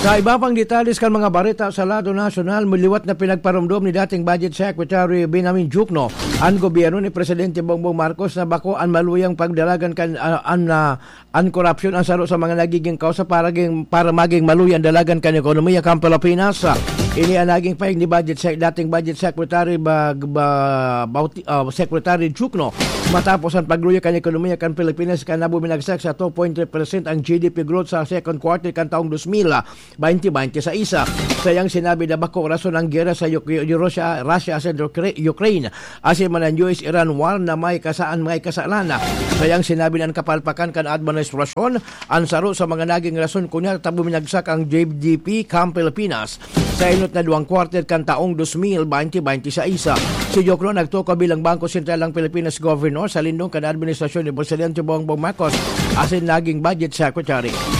Sa iba pang detalles kan mga barita sa lado nasyonal, muliwat na pinagparumdom ni dating Budget Secretary Benjamin Diokno ang gobyerno ni Presidente Bongbong Marcos na bako ang maluyang pagdalagan kan ang korupsyon ang saro sa mga nagiging kausa para maging maluyang dalagan kan ekonomiya kan Pilipinas. Ini ang naging pahing ni dating Budget Secretary Secretary Diokno matapos ang pagluya kan ekonomiya kan Pilipinas kan nabuminagsak sa 2.3% ang GDP growth sa second quarter kan taong 2020 sa isa. Sayang sinabi na bako rason ang gera sa Russia sa Ukraine asin man ang US-Iran war na may kasalan. Sayang sinabi ng kapalpakan kan administrasyon ang saro sa mga naging rason kunya tabuminagsak ang GDP kan Pilipinas sa inot na 2 quarter kan taong 2020 sa isa. Si Diokno nagtuko bilang Bangko Sentral ng Pilipinas Governor sa lindong kan administrasyon ni Presidente Bongbong Marcos asin naging Budget Secretary.